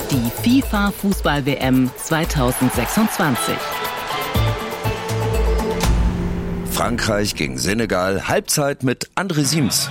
Die FIFA-Fußball-WM 2026. Frankreich gegen Senegal, Halbzeit mit André Siems.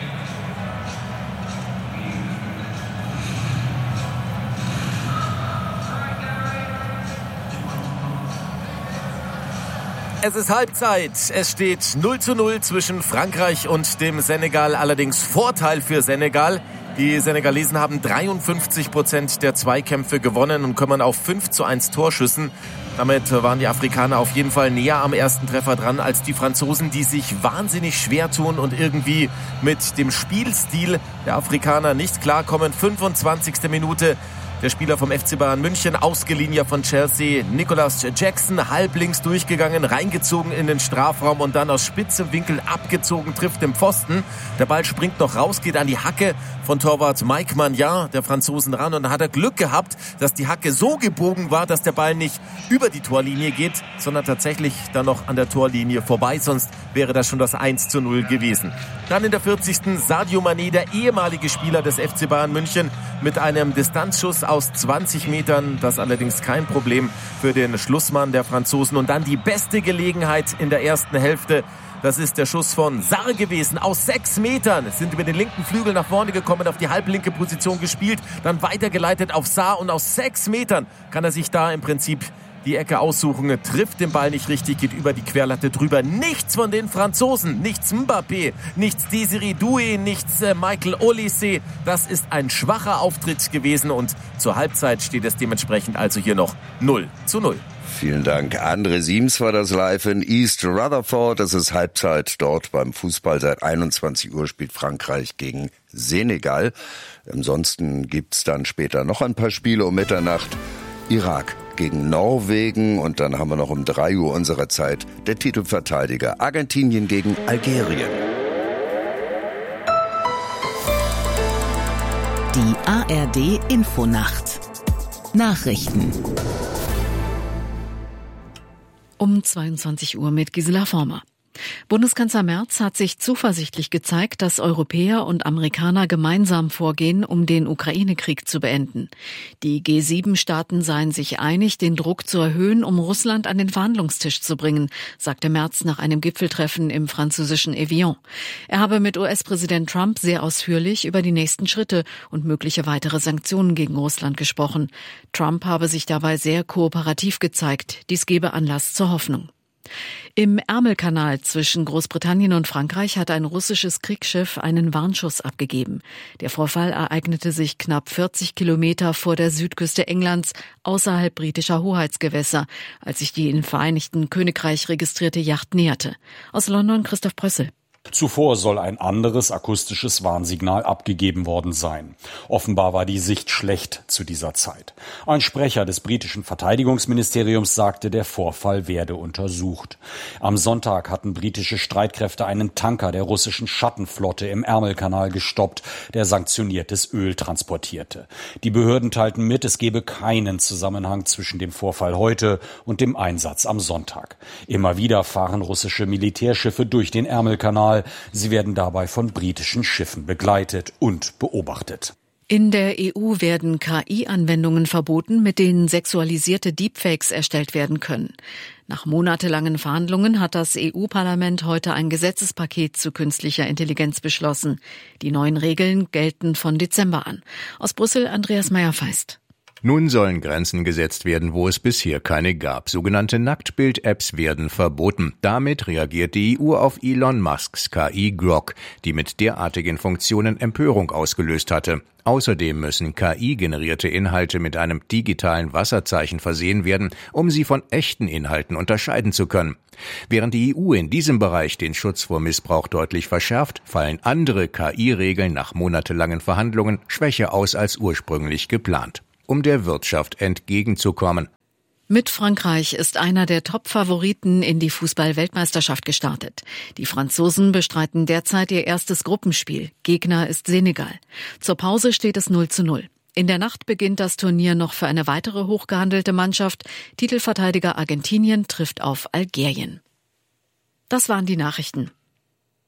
Es ist Halbzeit. Es steht 0:0 zwischen Frankreich und dem Senegal. Allerdings Vorteil für Senegal. Die Senegalesen haben 53% der Zweikämpfe gewonnen und kommen auf 5:1 Torschüssen. Damit waren die Afrikaner auf jeden Fall näher am ersten Treffer dran als die Franzosen, die sich wahnsinnig schwer tun und irgendwie mit dem Spielstil der Afrikaner nicht klarkommen. 25. Minute. Der Spieler vom FC Bayern München, ausgeliehen ja von Chelsea, Nicolas Jackson, halblinks durchgegangen, reingezogen in den Strafraum und dann aus spitzem Winkel abgezogen, trifft den Pfosten. Der Ball springt noch raus, geht an die Hacke von Torwart Mike Maignan, der Franzosen, ran. Und dann hat er Glück gehabt, dass die Hacke so gebogen war, dass der Ball nicht über die Torlinie geht, sondern tatsächlich dann noch an der Torlinie vorbei. Sonst wäre das schon das 1:0 gewesen. Dann in der 40. Sadio Mané, der ehemalige Spieler des FC Bayern München, mit einem Distanzschuss aus 20 Metern. Das allerdings kein Problem für den Schlussmann der Franzosen. Und dann die beste Gelegenheit in der ersten Hälfte. Das ist der Schuss von Sarr gewesen. Aus 6 Metern sind über den linken Flügel nach vorne gekommen, auf die halblinke Position gespielt, dann weitergeleitet auf Sarr. Und aus 6 Metern kann er sich da im Prinzip die Ecke aussuchen, trifft den Ball nicht richtig, geht über die Querlatte drüber. Nichts von den Franzosen, nichts Mbappé, nichts Désiré Doué, nichts Michael Olise. Das ist ein schwacher Auftritt gewesen und zur Halbzeit steht es dementsprechend also hier noch 0:0. Vielen Dank. André Siems war das live in East Rutherford. Es ist Halbzeit dort beim Fußball. Seit 21 Uhr spielt Frankreich gegen Senegal. Ansonsten gibt's dann später noch ein paar Spiele um Mitternacht. Irak gegen Norwegen und dann haben wir noch um 3 Uhr unserer Zeit der Titelverteidiger Argentinien gegen Algerien. Die ARD Infonacht. Nachrichten. Um 22 Uhr mit Gisela Former. Bundeskanzler Merz hat sich zuversichtlich gezeigt, dass Europäer und Amerikaner gemeinsam vorgehen, um den Ukraine-Krieg zu beenden. Die G7-Staaten seien sich einig, den Druck zu erhöhen, um Russland an den Verhandlungstisch zu bringen, sagte Merz nach einem Gipfeltreffen im französischen Evian. Er habe mit US-Präsident Trump sehr ausführlich über die nächsten Schritte und mögliche weitere Sanktionen gegen Russland gesprochen. Trump habe sich dabei sehr kooperativ gezeigt. Dies gebe Anlass zur Hoffnung. Im Ärmelkanal zwischen Großbritannien und Frankreich hat ein russisches Kriegsschiff einen Warnschuss abgegeben. Der Vorfall ereignete sich knapp 40 Kilometer vor der Südküste Englands, außerhalb britischer Hoheitsgewässer, als sich die im Vereinigten Königreich registrierte Yacht näherte. Aus London Christoph Prössel. Zuvor soll ein anderes akustisches Warnsignal abgegeben worden sein. Offenbar war die Sicht schlecht zu dieser Zeit. Ein Sprecher des britischen Verteidigungsministeriums sagte, der Vorfall werde untersucht. Am Sonntag hatten britische Streitkräfte einen Tanker der russischen Schattenflotte im Ärmelkanal gestoppt, der sanktioniertes Öl transportierte. Die Behörden teilten mit, es gebe keinen Zusammenhang zwischen dem Vorfall heute und dem Einsatz am Sonntag. Immer wieder fahren russische Militärschiffe durch den Ärmelkanal. Sie werden dabei von britischen Schiffen begleitet und beobachtet. In der EU werden KI-Anwendungen verboten, mit denen sexualisierte Deepfakes erstellt werden können. Nach monatelangen Verhandlungen hat das EU-Parlament heute ein Gesetzespaket zu künstlicher Intelligenz beschlossen. Die neuen Regeln gelten von Dezember an. Aus Brüssel Andreas Meyer-Feist. Nun sollen Grenzen gesetzt werden, wo es bisher keine gab. Sogenannte Nacktbild-Apps werden verboten. Damit reagiert die EU auf Elon Musks KI Grok, die mit derartigen Funktionen Empörung ausgelöst hatte. Außerdem müssen KI-generierte Inhalte mit einem digitalen Wasserzeichen versehen werden, um sie von echten Inhalten unterscheiden zu können. Während die EU in diesem Bereich den Schutz vor Missbrauch deutlich verschärft, fallen andere KI-Regeln nach monatelangen Verhandlungen schwächer aus als ursprünglich geplant, um der Wirtschaft entgegenzukommen. Mit Frankreich ist einer der Top-Favoriten in die Fußball-Weltmeisterschaft gestartet. Die Franzosen bestreiten derzeit ihr erstes Gruppenspiel. Gegner ist Senegal. Zur Pause steht es 0:0. In der Nacht beginnt das Turnier noch für eine weitere hochgehandelte Mannschaft. Titelverteidiger Argentinien trifft auf Algerien. Das waren die Nachrichten.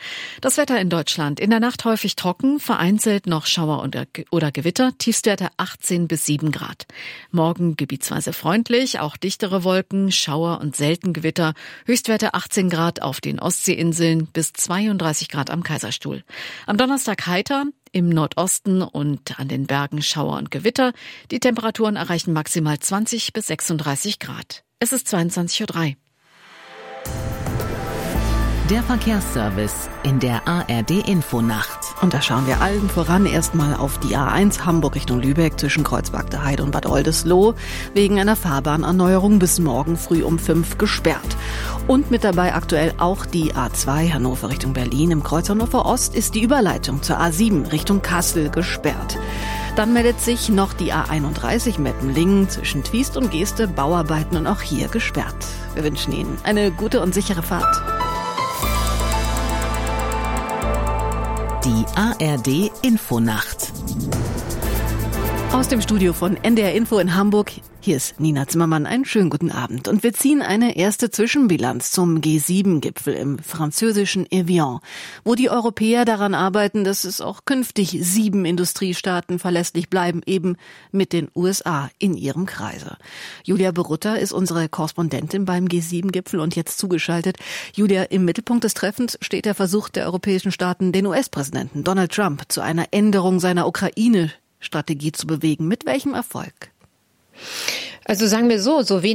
Das Wetter in Deutschland. In der Nacht häufig trocken, vereinzelt noch Schauer oder Gewitter, Tiefstwerte 18 bis 7 Grad. Morgen gebietsweise freundlich, auch dichtere Wolken, Schauer und selten Gewitter. Höchstwerte 18 Grad auf den Ostseeinseln bis 32 Grad am Kaiserstuhl. Am Donnerstag heiter, im Nordosten und an den Bergen Schauer und Gewitter. Die Temperaturen erreichen maximal 20 bis 36 Grad. Es ist 22:03 Uhr. Der Verkehrsservice in der ARD-Infonacht. Und da schauen wir allen voran erstmal auf die A1 Hamburg Richtung Lübeck zwischen Kreuzberg der Heide und Bad Oldesloe. Wegen einer Fahrbahnerneuerung bis morgen früh um 5 gesperrt. Und mit dabei aktuell auch die A2 Hannover Richtung Berlin. Im Kreuz Hannover Ost ist die Überleitung zur A7 Richtung Kassel gesperrt. Dann meldet sich noch die A31 Meppen-Lingen zwischen Twiest und Geeste, Bauarbeiten und auch hier gesperrt. Wir wünschen Ihnen eine gute und sichere Fahrt. Die ARD-Infonacht. Aus dem Studio von NDR Info in Hamburg, hier ist Nina Zimmermann, einen schönen guten Abend. Und wir ziehen eine erste Zwischenbilanz zum G7-Gipfel im französischen Evian, wo die Europäer daran arbeiten, dass es auch künftig 7 Industriestaaten verlässlich bleiben, eben mit den USA in ihrem Kreise. Julia Berutta ist unsere Korrespondentin beim G7-Gipfel und jetzt zugeschaltet. Julia, im Mittelpunkt des Treffens steht der Versuch der europäischen Staaten, den US-Präsidenten Donald Trump zu einer Änderung seiner Ukraine-Strategie zu bewegen. Mit welchem Erfolg? Also sagen wir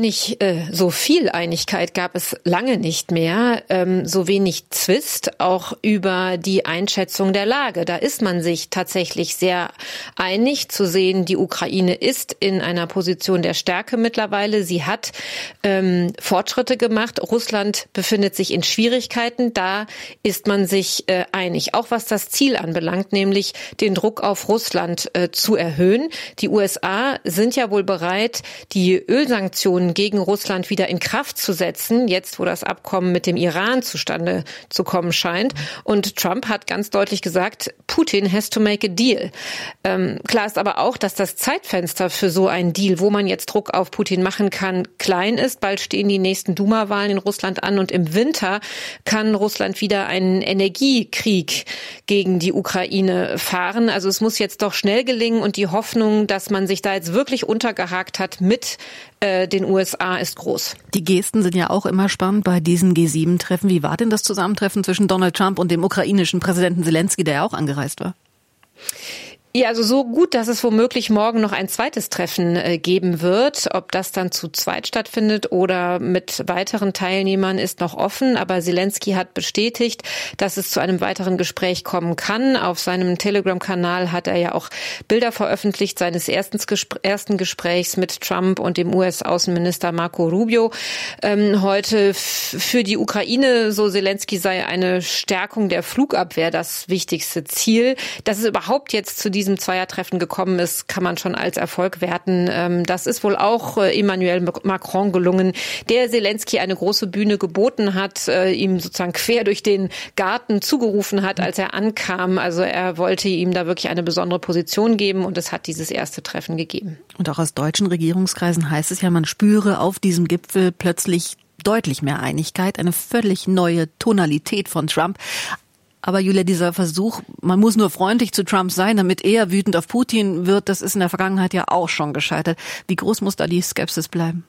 so viel Einigkeit gab es lange nicht mehr, so wenig Zwist auch über die Einschätzung der Lage. Da ist man sich tatsächlich sehr einig zu sehen, die Ukraine ist in einer Position der Stärke mittlerweile. Sie hat Fortschritte gemacht. Russland befindet sich in Schwierigkeiten. Da ist man sich einig. Auch was das Ziel anbelangt, nämlich den Druck auf Russland zu erhöhen. Die USA sind ja wohl bereit, die Ölsanktionen gegen Russland wieder in Kraft zu setzen, jetzt wo das Abkommen mit dem Iran zustande zu kommen scheint. Und Trump hat ganz deutlich gesagt, Putin has to make a deal. Klar ist aber auch, dass das Zeitfenster für so einen Deal, wo man jetzt Druck auf Putin machen kann, klein ist. Bald stehen die nächsten Duma-Wahlen in Russland an und im Winter kann Russland wieder einen Energiekrieg gegen die Ukraine fahren. Also es muss jetzt doch schnell gelingen und die Hoffnung, dass man sich da jetzt wirklich untergehakt hat mit den USA ist groß. Die Gesten sind ja auch immer spannend bei diesen G7-Treffen. Wie war denn das Zusammentreffen zwischen Donald Trump und dem ukrainischen Präsidenten Zelensky, der ja auch angereist war? Ja, also so gut, dass es womöglich morgen noch ein zweites Treffen geben wird. Ob das dann zu zweit stattfindet oder mit weiteren Teilnehmern ist noch offen. Aber Zelensky hat bestätigt, dass es zu einem weiteren Gespräch kommen kann. Auf seinem Telegram-Kanal hat er ja auch Bilder veröffentlicht seines ersten Gesprächs mit Trump und dem US-Außenminister Marco Rubio. Heute für die Ukraine, so Zelensky, sei eine Stärkung der Flugabwehr das wichtigste Ziel. Dass es überhaupt jetzt zu diesem Zweiertreffen gekommen ist, kann man schon als Erfolg werten. Das ist wohl auch Emmanuel Macron gelungen, der Zelensky eine große Bühne geboten hat, ihm sozusagen quer durch den Garten zugerufen hat, als er ankam. Also er wollte ihm da wirklich eine besondere Position geben und es hat dieses erste Treffen gegeben. Und auch aus deutschen Regierungskreisen heißt es ja, man spüre auf diesem Gipfel plötzlich deutlich mehr Einigkeit, eine völlig neue Tonalität von Trump. Aber Julia, dieser Versuch, man muss nur freundlich zu Trump sein, damit er wütend auf Putin wird, das ist in der Vergangenheit ja auch schon gescheitert. Wie groß muss da die Skepsis bleiben?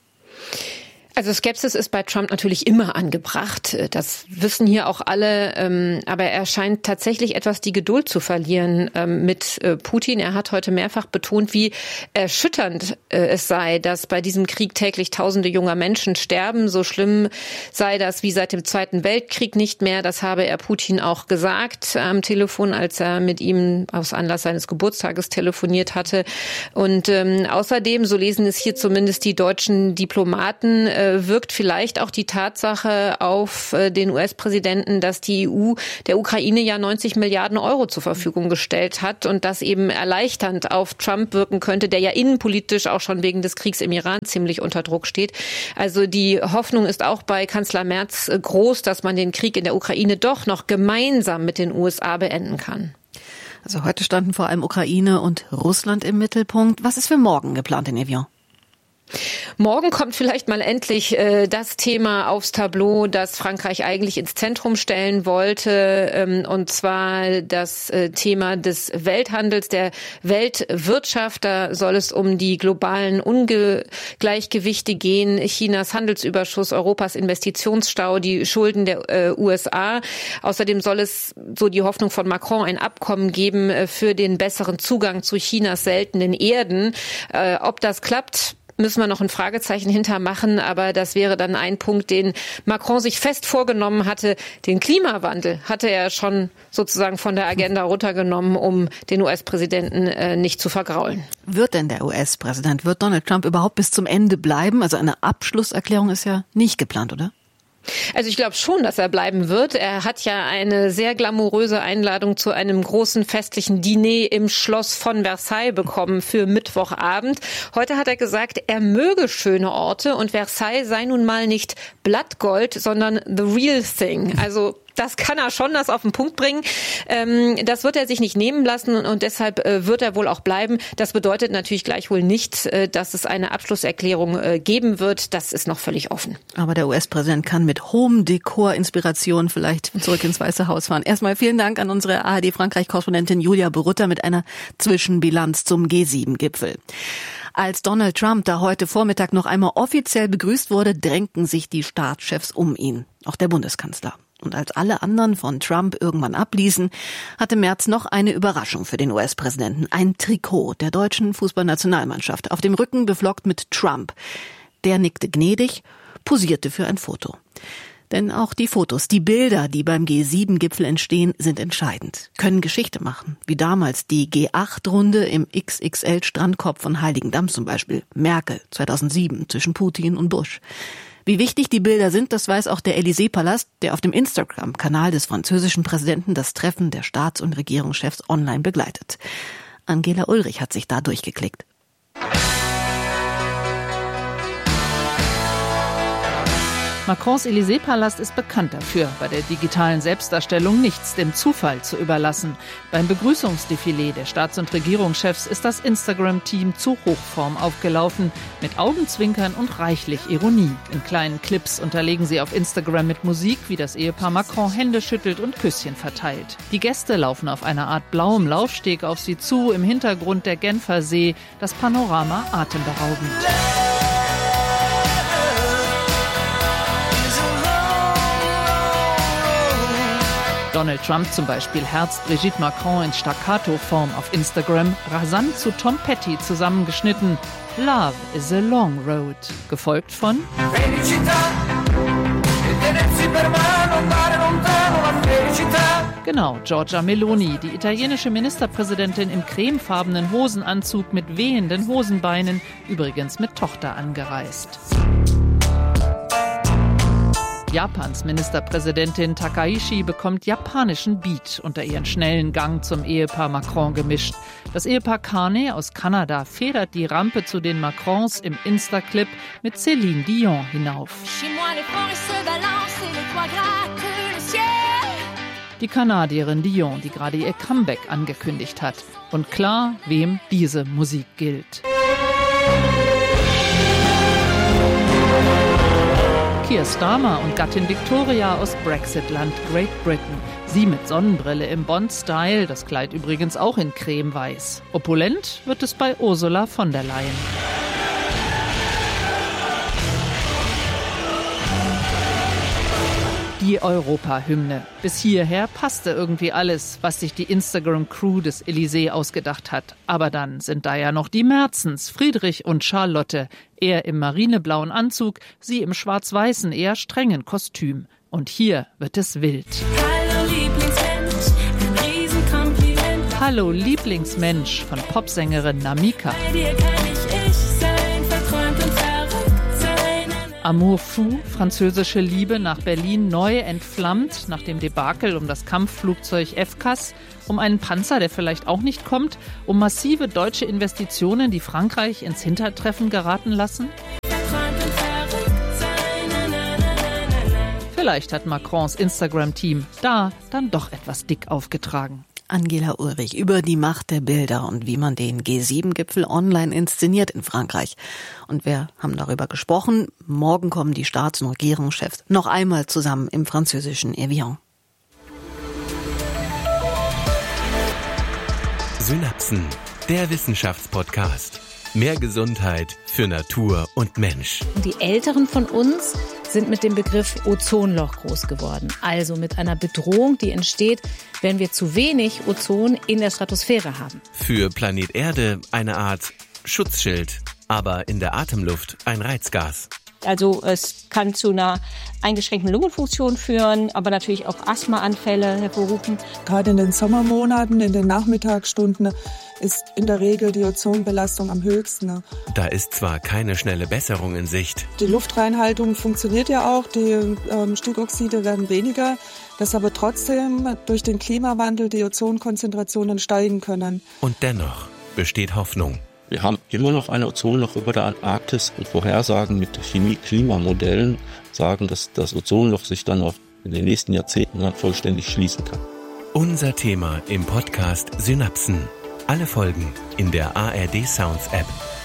Also Skepsis ist bei Trump natürlich immer angebracht. Das wissen hier auch alle. Aber er scheint tatsächlich etwas die Geduld zu verlieren mit Putin. Er hat heute mehrfach betont, wie erschütternd es sei, dass bei diesem Krieg täglich Tausende junger Menschen sterben. So schlimm sei das wie seit dem Zweiten Weltkrieg nicht mehr. Das habe er Putin auch gesagt am Telefon, als er mit ihm aus Anlass seines Geburtstages telefoniert hatte. Und außerdem, so lesen es hier zumindest die deutschen Diplomaten, wirkt vielleicht auch die Tatsache auf den US-Präsidenten, dass die EU der Ukraine ja 90 Milliarden Euro zur Verfügung gestellt hat und das eben erleichternd auf Trump wirken könnte, der ja innenpolitisch auch schon wegen des Kriegs im Iran ziemlich unter Druck steht. Also die Hoffnung ist auch bei Kanzler Merz groß, dass man den Krieg in der Ukraine doch noch gemeinsam mit den USA beenden kann. Also heute standen vor allem Ukraine und Russland im Mittelpunkt. Was ist für morgen geplant in Evian? Morgen kommt vielleicht mal endlich das Thema aufs Tableau, das Frankreich eigentlich ins Zentrum stellen wollte, und zwar das Thema des Welthandels, der Weltwirtschaft. Da soll es um die globalen Ungleichgewichte gehen, Chinas Handelsüberschuss, Europas Investitionsstau, die Schulden der USA. Außerdem soll es, so die Hoffnung von Macron, ein Abkommen geben für den besseren Zugang zu Chinas seltenen Erden. Ob das klappt, müssen wir noch ein Fragezeichen hintermachen, aber das wäre dann ein Punkt, den Macron sich fest vorgenommen hatte. Den Klimawandel hatte er schon sozusagen von der Agenda runtergenommen, um den US-Präsidenten nicht zu vergraulen. Wird denn der US-Präsident, wird Donald Trump überhaupt bis zum Ende bleiben? Also eine Abschlusserklärung ist ja nicht geplant, oder? Also ich glaube schon, dass er bleiben wird. Er hat ja eine sehr glamouröse Einladung zu einem großen festlichen Diner im Schloss von Versailles bekommen für Mittwochabend. Heute hat er gesagt, er möge schöne Orte und Versailles sei nun mal nicht Blattgold, sondern the real thing. Also das kann er schon, das auf den Punkt bringen. Das wird er sich nicht nehmen lassen und deshalb wird er wohl auch bleiben. Das bedeutet natürlich gleichwohl nicht, dass es eine Abschlusserklärung geben wird. Das ist noch völlig offen. Aber der US-Präsident kann mit Home-Dekor-Inspiration vielleicht zurück ins Weiße Haus fahren. Erstmal vielen Dank an unsere ARD-Frankreich-Korrespondentin Julia Borutta mit einer Zwischenbilanz zum G7-Gipfel. Als Donald Trump da heute Vormittag noch einmal offiziell begrüßt wurde, drängten sich die Staatschefs um ihn, auch der Bundeskanzler. Und als alle anderen von Trump irgendwann abließen, hatte Merz noch eine Überraschung für den US-Präsidenten. Ein Trikot der deutschen Fußballnationalmannschaft, auf dem Rücken beflockt mit Trump. Der nickte gnädig, posierte für ein Foto. Denn auch die Fotos, die Bilder, die beim G7-Gipfel entstehen, sind entscheidend, können Geschichte machen. Wie damals die G8-Runde im XXL-Strandkorb von Heiligendamm zum Beispiel. Merkel 2007 zwischen Putin und Bush. Wie wichtig die Bilder sind, das weiß auch der Élysée-Palast, der auf dem Instagram-Kanal des französischen Präsidenten das Treffen der Staats- und Regierungschefs online begleitet. Angela Ulrich hat sich da durchgeklickt. Macrons Élysée-Palast ist bekannt dafür, bei der digitalen Selbstdarstellung nichts dem Zufall zu überlassen. Beim Begrüßungsdefilé der Staats- und Regierungschefs ist das Instagram-Team zu Hochform aufgelaufen, mit Augenzwinkern und reichlich Ironie. In kleinen Clips unterlegen sie auf Instagram mit Musik, wie das Ehepaar Macron Hände schüttelt und Küsschen verteilt. Die Gäste laufen auf einer Art blauem Laufsteg auf sie zu, im Hintergrund der Genfer See, das Panorama atemberaubend. Donald Trump zum Beispiel herzt Brigitte Macron in Staccato-Form auf Instagram, rasant zu Tom Petty zusammengeschnitten. Love is a long road. Gefolgt von Genau, Giorgia Meloni, die italienische Ministerpräsidentin im cremefarbenen Hosenanzug mit wehenden Hosenbeinen, übrigens mit Tochter angereist. Japans Ministerpräsidentin Takaishi bekommt japanischen Beat unter ihren schnellen Gang zum Ehepaar Macron gemischt. Das Ehepaar Carney aus Kanada federt die Rampe zu den Macrons im Insta-Clip mit Céline Dion hinauf. Die Kanadierin Dion, die gerade ihr Comeback angekündigt hat. Und klar, wem diese Musik gilt. Keir Starmer und Gattin Victoria aus Brexit-Land Great Britain. Sie mit Sonnenbrille im Bond-Style, das Kleid übrigens auch in cremeweiß. Opulent wird es bei Ursula von der Leyen. Die Europa-Hymne. Bis hierher passte irgendwie alles, was sich die Instagram-Crew des Élysée ausgedacht hat. Aber dann sind da ja noch die Merzens, Friedrich und Charlotte. Er im marineblauen Anzug, sie im schwarz-weißen, eher strengen Kostüm. Und hier wird es wild. Hallo Lieblingsmensch, ein Riesenkompliment. Hallo Lieblingsmensch von Popsängerin Namika. Bei dir kann ich sein, verträumt und verrückt sein. Amour fou, französische Liebe nach Berlin neu entflammt, nach dem Debakel um das Kampfflugzeug FCAS, um einen Panzer, der vielleicht auch nicht kommt, um massive deutsche Investitionen, die Frankreich ins Hintertreffen geraten lassen? Vielleicht hat Macrons Instagram-Team da dann doch etwas dick aufgetragen. Angela Ulrich über die Macht der Bilder und wie man den G7-Gipfel online inszeniert in Frankreich. Und wir haben darüber gesprochen. Morgen kommen die Staats- und Regierungschefs noch einmal zusammen im französischen Evian. Synapsen, der Wissenschaftspodcast. Mehr Gesundheit für Natur und Mensch. Die Älteren von uns sind mit dem Begriff Ozonloch groß geworden. Also mit einer Bedrohung, die entsteht, wenn wir zu wenig Ozon in der Stratosphäre haben. Für Planet Erde eine Art Schutzschild, aber in der Atemluft ein Reizgas. Also es kann zu einer eingeschränkten Lungenfunktion führen, aber natürlich auch Asthmaanfälle hervorrufen. Gerade in den Sommermonaten, in den Nachmittagsstunden ist in der Regel die Ozonbelastung am höchsten. Da ist zwar keine schnelle Besserung in Sicht. Die Luftreinhaltung funktioniert ja auch, die Stickoxide werden weniger, dass aber trotzdem durch den Klimawandel die Ozonkonzentrationen steigen können. Und dennoch besteht Hoffnung. Wir haben immer noch ein Ozonloch über der Antarktis und Vorhersagen mit Chemie-Klimamodellen sagen, dass das Ozonloch sich dann in den nächsten Jahrzehnten dann vollständig schließen kann. Unser Thema im Podcast Synapsen. Alle Folgen in der ARD Sounds App.